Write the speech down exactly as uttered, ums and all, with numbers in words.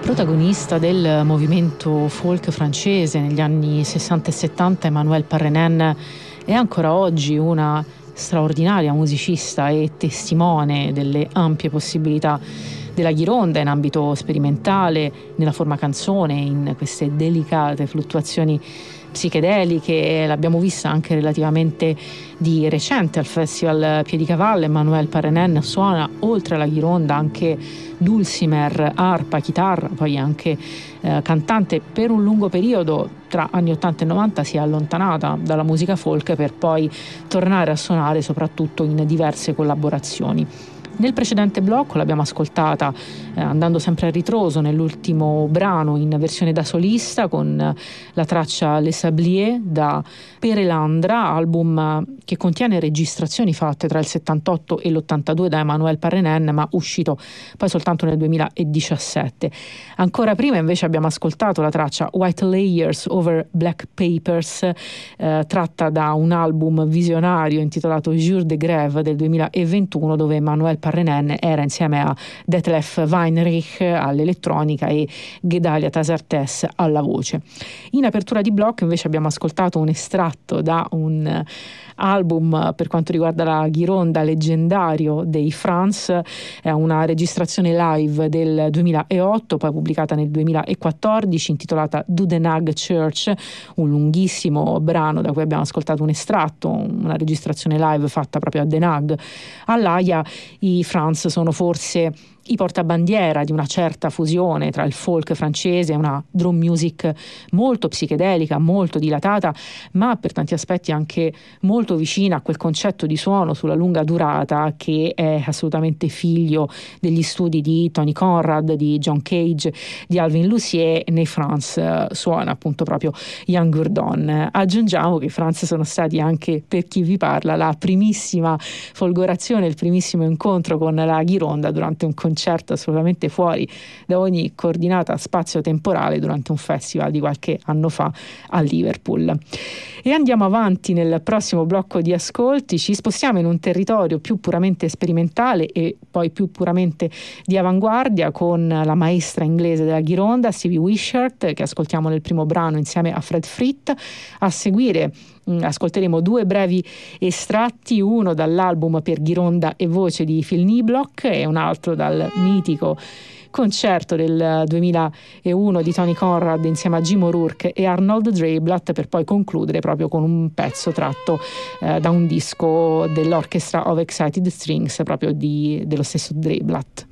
Protagonista del movimento folk francese negli anni sessanta e settanta, Emmanuelle Parrenin è ancora oggi una straordinaria musicista e testimone delle ampie possibilità della ghironda in ambito sperimentale, nella forma canzone, in queste delicate fluttuazioni psichedeliche. L'abbiamo vista anche relativamente di recente al Festival Piedicavallo. Emmanuelle Parrenin suona oltre alla ghironda anche dulcimer, arpa, chitarra, poi anche eh, cantante. Per un lungo periodo tra anni ottanta e novanta si è allontanata dalla musica folk per poi tornare a suonare soprattutto in diverse collaborazioni. Nel precedente blocco l'abbiamo ascoltata eh, andando sempre a ritroso nell'ultimo brano in versione da solista con eh, la traccia Les Sabliers da Perelandra, album che contiene registrazioni fatte tra il settantotto e l'ottantadue da Emmanuelle Parrenin, ma uscito poi soltanto nel duemiladiciassette. Ancora prima invece abbiamo ascoltato la traccia White Layers Over Black Papers, eh, tratta da un album visionario intitolato Jour de Grève del duemilaventuno, dove Emmanuelle Parrenin era insieme a Detlef Weinrich all'elettronica e Gedalia Tasertes alla voce. In apertura di blocco invece abbiamo ascoltato un estratto da un album per quanto riguarda la ghironda leggendario dei France, è una registrazione live del duemilaotto, poi pubblicata nel duemilaquattordici, intitolata Dudenag Church, un lunghissimo brano da cui abbiamo ascoltato un estratto, una registrazione live fatta proprio a Denag all'Aia. I France sono forse i portabandiera di una certa fusione tra il folk francese e una drum music molto psichedelica, molto dilatata, ma per tanti aspetti anche molto vicina a quel concetto di suono sulla lunga durata che è assolutamente figlio degli studi di Tony Conrad, di John Cage, di Alvin Lucier. Nei France uh, suona appunto proprio Yann Gourdon. Aggiungiamo che i France sono stati anche, per chi vi parla, la primissima folgorazione, il primissimo incontro con la ghironda durante un concerto assolutamente fuori da ogni coordinata spazio-temporale durante un festival di qualche anno fa a Liverpool. E andiamo avanti nel prossimo blocco di ascolti, ci spostiamo in un territorio più puramente sperimentale e poi più puramente di avanguardia con la maestra inglese della ghironda Stevie Wishart, che ascoltiamo nel primo brano insieme a Fred Frith. A seguire ascolteremo due brevi estratti, uno dall'album per ghironda e voce di Phil Niblock e un altro dal mitico concerto del duemilauno di Tony Conrad insieme a Jim O'Rourke e Arnold Dreiblatt, per poi concludere proprio con un pezzo tratto eh, da un disco dell'Orchestra of Excited Strings proprio di, dello stesso Dreiblatt.